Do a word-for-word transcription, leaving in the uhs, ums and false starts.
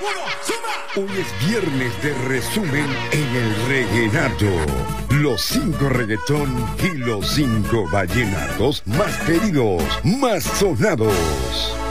Hoy es viernes de resumen en el Reguenato. Los cinco reggaetón y los cinco vallenatos más pedidos, más sonados.